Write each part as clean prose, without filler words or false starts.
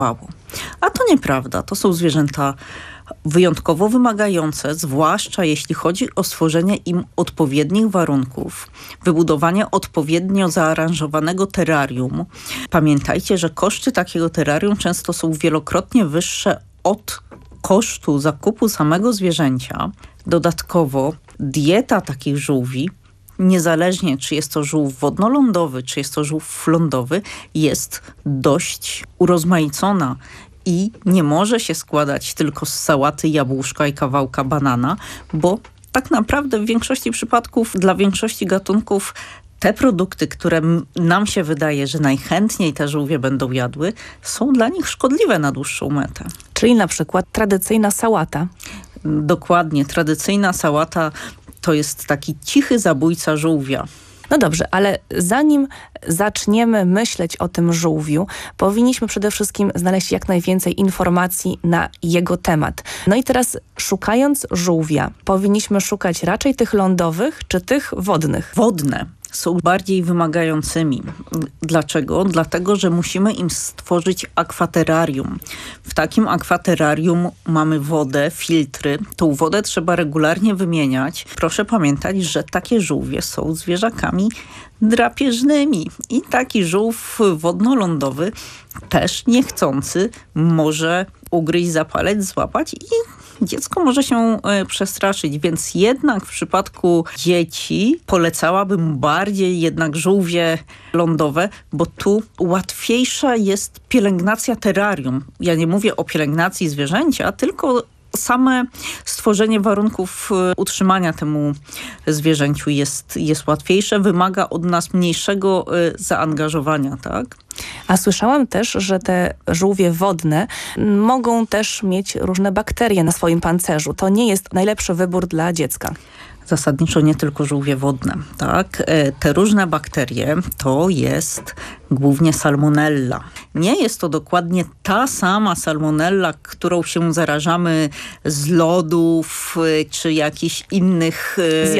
mało. A to nieprawda. To są zwierzęta wyjątkowo wymagające, zwłaszcza jeśli chodzi o stworzenie im odpowiednich warunków, wybudowanie odpowiednio zaaranżowanego terrarium. Pamiętajcie, że koszty takiego terrarium często są wielokrotnie wyższe od kosztu zakupu samego zwierzęcia. Dodatkowo dieta takich żółwi, niezależnie czy jest to żółw wodnoloądowy, czy jest to żółw lądowy, jest dość urozmaicona i nie może się składać tylko z sałaty, jabłuszka i kawałka banana, bo tak naprawdę w większości przypadków dla większości gatunków te produkty, które nam się wydaje, że najchętniej te żółwie będą jadły, są dla nich szkodliwe na dłuższą metę. Czyli na przykład tradycyjna sałata. Dokładnie. Tradycyjna sałata to jest taki cichy zabójca żółwia. No dobrze, ale zanim zaczniemy myśleć o tym żółwiu, powinniśmy przede wszystkim znaleźć jak najwięcej informacji na jego temat. No i teraz szukając żółwia, powinniśmy szukać raczej tych lądowych czy tych wodnych? Wodne są bardziej wymagającymi. Dlaczego? Dlatego, że musimy im stworzyć akwaterrarium. W takim akwaterrarium mamy wodę, filtry. Tą wodę trzeba regularnie wymieniać. Proszę pamiętać, że takie żółwie są zwierzakami drapieżnymi. I taki żółw wodnoloądowy też niechcący może ugryźć, zapalec, złapać i dziecko może się przestraszyć, więc jednak w przypadku dzieci polecałabym bardziej jednak żółwie lądowe, bo tu łatwiejsza jest pielęgnacja terrarium. Ja nie mówię o pielęgnacji zwierzęcia, tylko same stworzenie warunków utrzymania temu zwierzęciu jest łatwiejsze, wymaga od nas mniejszego zaangażowania, tak? A słyszałam też, że te żółwie wodne mogą też mieć różne bakterie na swoim pancerzu. To nie jest najlepszy wybór dla dziecka. Zasadniczo nie tylko żółwie wodne, tak? Te różne bakterie to jest głównie salmonella. Nie jest to dokładnie ta sama salmonella, którą się zarażamy z lodów czy jakichś innych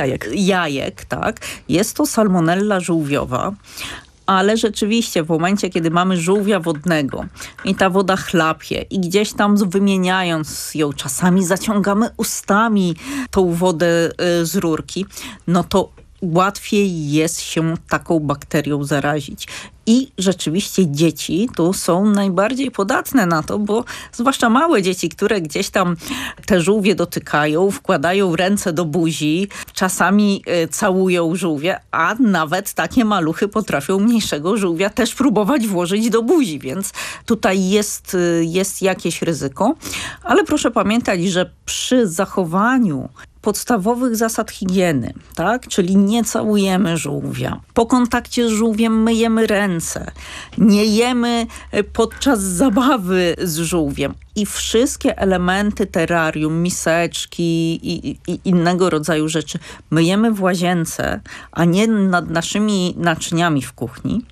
jajek, tak? Jest to salmonella żółwiowa. Ale rzeczywiście w momencie, kiedy mamy żółwia wodnego i ta woda chlapie i gdzieś tam wymieniając ją, czasami zaciągamy ustami tą wodę z rurki, no to łatwiej jest się taką bakterią zarazić. I rzeczywiście dzieci tu są najbardziej podatne na to, bo zwłaszcza małe dzieci, które gdzieś tam te żółwie dotykają, wkładają ręce do buzi, czasami całują żółwie, a nawet takie maluchy potrafią mniejszego żółwia też próbować włożyć do buzi, więc tutaj jest jakieś ryzyko. Ale proszę pamiętać, że przy zachowaniu podstawowych zasad higieny, tak? Czyli nie całujemy żółwia. Po kontakcie z żółwiem myjemy ręce. Nie jemy podczas zabawy z żółwiem. I wszystkie elementy terrarium, miseczki i innego rodzaju rzeczy myjemy w łazience, a nie nad naszymi naczyniami w kuchni.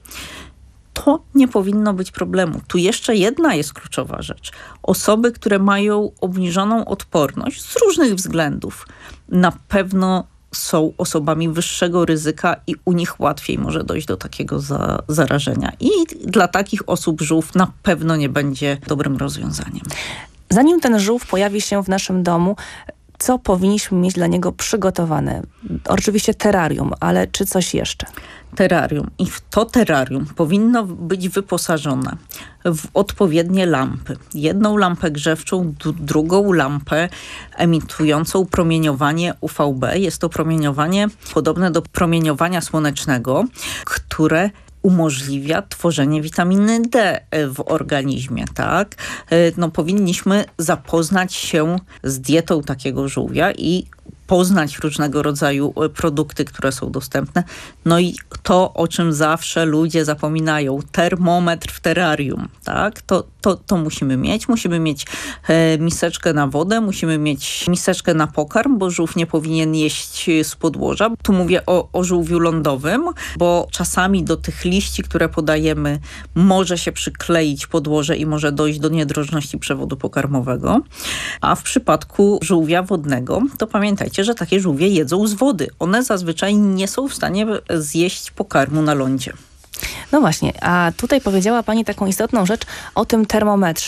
To nie powinno być problemu. Tu jeszcze jedna jest kluczowa rzecz. Osoby, które mają obniżoną odporność z różnych względów, na pewno są osobami wyższego ryzyka i u nich łatwiej może dojść do takiego zarażenia. I dla takich osób żółw na pewno nie będzie dobrym rozwiązaniem. Zanim ten żółw pojawi się w naszym domu, co powinniśmy mieć dla niego przygotowane? Oczywiście terrarium, ale czy coś jeszcze? Terrarium. I w to terrarium powinno być wyposażone w odpowiednie lampy. Jedną lampę grzewczą, drugą lampę emitującą promieniowanie UVB. Jest to promieniowanie podobne do promieniowania słonecznego, które umożliwia tworzenie witaminy D w organizmie, tak? No, powinniśmy zapoznać się z dietą takiego żółwia i poznać różnego rodzaju produkty, które są dostępne. No i to, o czym zawsze ludzie zapominają, termometr w terrarium, tak? To musimy mieć. Musimy mieć miseczkę na wodę, musimy mieć miseczkę na pokarm, bo żółw nie powinien jeść z podłoża. Tu mówię o żółwiu lądowym, bo czasami do tych liści, które podajemy, może się przykleić podłoże i może dojść do niedrożności przewodu pokarmowego. A w przypadku żółwia wodnego, to pamiętajcie, że takie żółwie jedzą z wody. One zazwyczaj nie są w stanie zjeść pokarmu na lądzie. No właśnie, a tutaj powiedziała Pani taką istotną rzecz o tym termometrze.